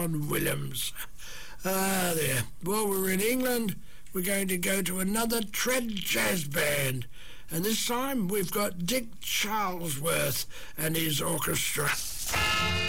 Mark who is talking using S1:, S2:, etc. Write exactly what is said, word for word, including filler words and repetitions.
S1: John Williams. Ah, there. While we're in England, we're going to go to another trad jazz band. And this time we've got Dick Charlesworth and his orchestra.